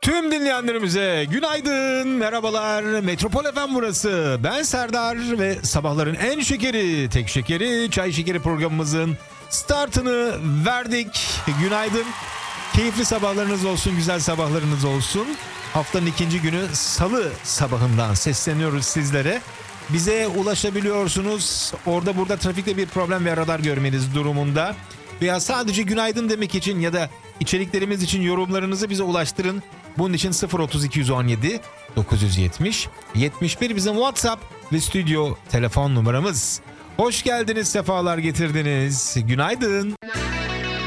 Tüm dinleyenlerimize günaydın, merhabalar. Metropol FM burası. Ben Serdar ve sabahların en şekeri, tek şekeri, çay şekeri programımızın startını verdik. Günaydın. Keyifli sabahlarınız olsun, güzel sabahlarınız olsun. Haftanın ikinci günü salı sabahından sesleniyoruz sizlere. Bize ulaşabiliyorsunuz. Orada burada trafikte bir problem ve radar görmeniz durumunda. Veya sadece günaydın demek için ya da içeriklerimiz için yorumlarınızı bize ulaştırın. Bunun için 03217 970 71 bizim WhatsApp ve stüdyo telefon numaramız. Hoş geldiniz, sefalar getirdiniz. Günaydın.